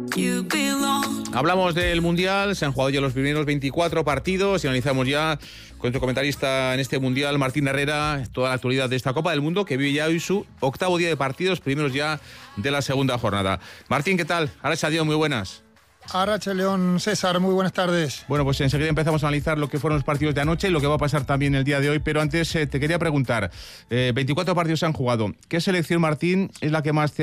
Hablamos del Mundial, se han jugado ya los primeros 24 partidos y analizamos ya con nuestro comentarista en este Mundial, Martín Herrera, toda la actualidad de esta Copa del Mundo que vive ya hoy su octavo día de partidos, primeros ya de la segunda jornada. Martín, ¿qué tal? Arracha Dios, muy buenas. Arracha León, César, muy buenas tardes. Bueno, pues enseguida empezamos a analizar lo que fueron los partidos de anoche y lo que va a pasar también el día de hoy, pero antes te quería preguntar, 24 partidos se han jugado. ¿Qué selección, Martín, es la que más te